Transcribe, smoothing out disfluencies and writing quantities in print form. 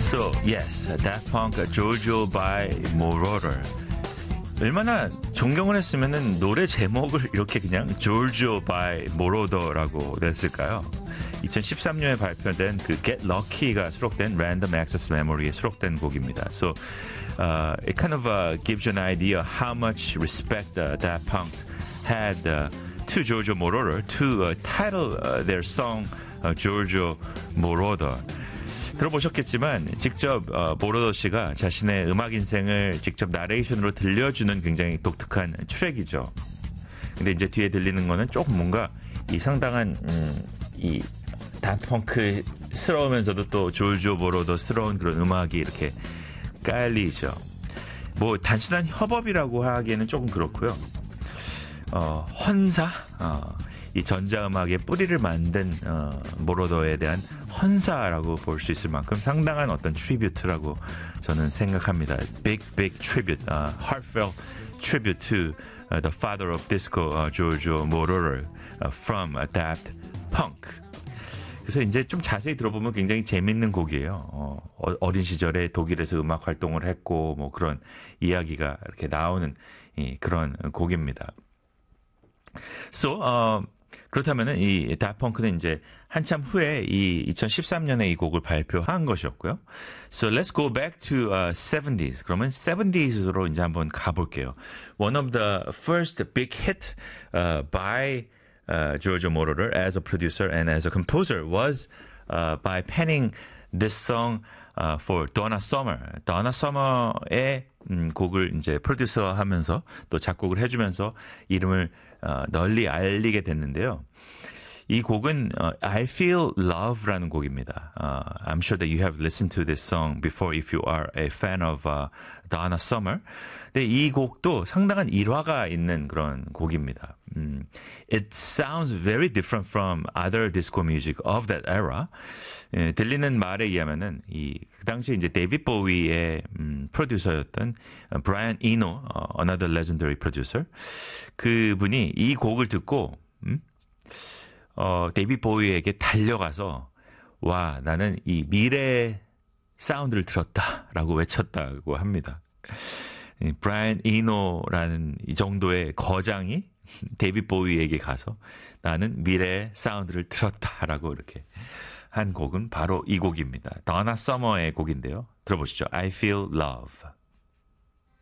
So, yes, Daft Punk, Jojo by Moroder. 얼마나 존경을 했으면은 노래 제목을 이렇게 그냥 Jojo by Moroder라고 냈을까요? 2013년에 발표된 그 Get Lucky가 수록된 Random Access Memory에 수록된 곡입니다. So, it kind of gives you an idea how much respect Daft Punk had to Jojo Moroder to title their song Jojo Moroder. 들어보셨겠지만 직접 모로더 씨가 자신의 음악 인생을 직접 나레이션으로 들려주는 굉장히 독특한 트랙이죠. 근데 이제 뒤에 들리는 거는 조금 뭔가 이 상당한 이 다프펑크스러우면서도 또 조조 모로더스러운 그런 음악이 이렇게 깔리죠. 뭐 단순한 협업이라고 하기에는 조금 그렇고요. 헌사, 이 전자음악의 뿌리를 만든 모로더에 대한 헌사라고 볼 수 있을 만큼 상당한 어떤 트리뷰트라고 저는 생각합니다. Big tribute, heartfelt tribute to the father of disco, Giorgio Moroder, from Daft Punk. 그래서 이제 좀 자세히 들어보면 굉장히 재밌는 곡이에요. 어린 시절에 독일에서 음악 활동을 했고 뭐 그런 이야기가 이렇게 나오는 그런 곡입니다. So, 그렇다면은 이 다프펑크는 이제 한참 후에 이 2013년에 이 곡을 발표한 것이었고요. So let's go back to 70s. 그러면 70s로 이제 한번 가볼게요. One of the first big hit by Giorgio Moroder as a producer and as a composer was by penning this song for Donna Summer. Donna Summer의 곡을 이제 프로듀서하면서 또 작곡을 해주면서 이름을 널리 알리게 됐는데요. 이 곡은 I Feel Love라는 곡입니다. I'm sure that you have listened to this song before if you are a fan of Donna Summer. 근데 이 곡도 상당한 일화가 있는 그런 곡입니다. It sounds very different from other disco music of that era. 들리는 말에 의하면은 그 당시 이제 데이비드 보위의 프로듀서였던 브라이언 이노, another legendary producer. 그분이 이 곡을 듣고 데이비드 보위에게 달려가서 와, 나는 이 미래 사운드를 들었다라고 외쳤다고 합니다. 브라이언 이노라는 이 정도의 거장이 데이비드 보위에게 가서 나는 미래 사운드를 들었다라고 이렇게 한 곡은 바로 이 곡입니다. 더나 서머의 곡인데요. 들어보시죠. I Feel Love.